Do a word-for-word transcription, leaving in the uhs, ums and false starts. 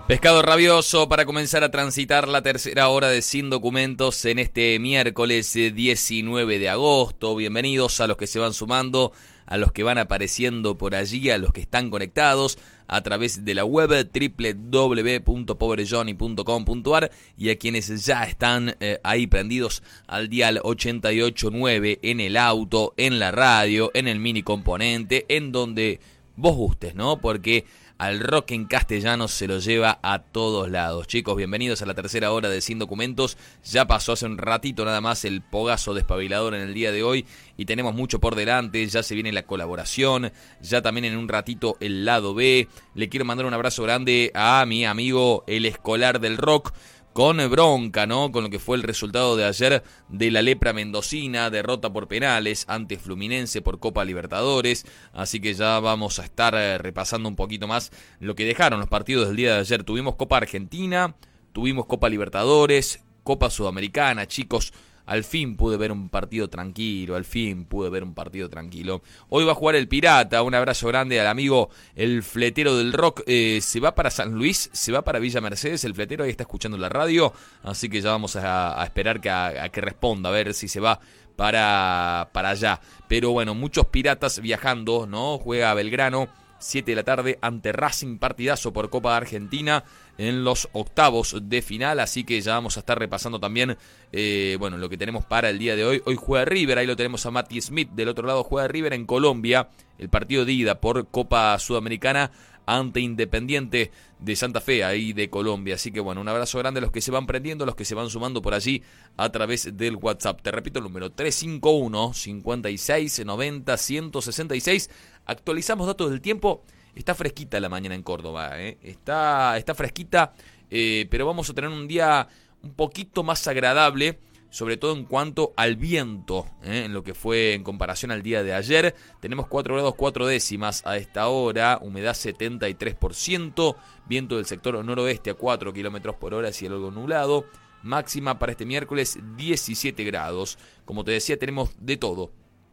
Pescado rabioso para comenzar a transitar la tercera hora de Sin Documentos en este miércoles diecinueve de agosto. Bienvenidos a los que se van sumando, a los que van apareciendo por allí, a los que están conectados a través de la web doble u doble u doble u punto pobre johnny punto com punto a r y a quienes ya están eh, ahí prendidos al dial ochenta y ocho punto nueve en el auto, en la radio, en el mini componente, en donde vos gustes, ¿no? Porque al rock en castellano se lo lleva a todos lados. Chicos, bienvenidos a la tercera hora de Sin Documentos. Ya pasó hace un ratito nada más el pogazo despabilador en el día de hoy y tenemos mucho por delante. Ya se viene la colaboración, ya también en un ratito el lado B. Le quiero mandar un abrazo grande a mi amigo el escolar del rock, con bronca, ¿no? Con lo que fue el resultado de ayer de la Lepra mendocina, derrota por penales ante Fluminense por Copa Libertadores. Así que ya vamos a estar eh, repasando un poquito más lo que dejaron los partidos del día de ayer. Tuvimos Copa Argentina, tuvimos Copa Libertadores, Copa Sudamericana, chicos. Al fin pude ver un partido tranquilo, al fin pude ver un partido tranquilo. Hoy va a jugar el Pirata, un abrazo grande al amigo el fletero del rock. Eh, se va para San Luis, se va para Villa Mercedes, el fletero ahí está escuchando la radio, así que ya vamos a, a esperar que, a, a que responda, a ver si se va para, para allá. Pero bueno, muchos piratas viajando, ¿no? Juega Belgrano, siete de la tarde ante Racing, partidazo por Copa Argentina en los octavos de final, así que ya vamos a estar repasando también eh, bueno, lo que tenemos para el día de hoy. Hoy juega River, ahí lo tenemos a Mati Smith, del otro lado juega River en Colombia, el partido de ida por Copa Sudamericana ante Independiente de Santa Fe, ahí de Colombia. Así que bueno, un abrazo grande a los que se van prendiendo, a los que se van sumando por allí a través del WhatsApp. Te repito el número, tres cinco uno, cincuenta y seis, noventa, ciento sesenta y seis. Actualizamos datos del tiempo. Está fresquita la mañana en Córdoba, ¿eh? está, está fresquita, eh, pero vamos a tener un día un poquito más agradable, sobre todo en cuanto al viento, ¿eh? En lo que fue en comparación al día de ayer. Tenemos cuatro grados cuatro décimas a esta hora, humedad setenta y tres por ciento, viento del sector noroeste a cuatro kilómetros por hora, cielo algo nublado. Máxima para este miércoles diecisiete grados. Como te decía, tenemos de todo.